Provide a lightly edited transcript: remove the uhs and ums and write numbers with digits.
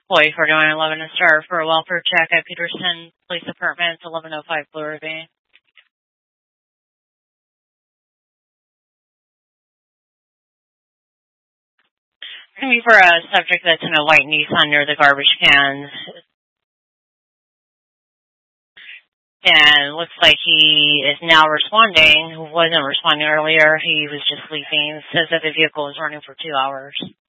Employee 4911 is start for a welfare check at Peterson Police Department, 1105 Blue Ruby. Going to be for a subject that's in a white Nissan near the garbage cans. And looks like he is now responding. Wasn't responding earlier. He was just sleeping. Says that the vehicle was running for 2 hours.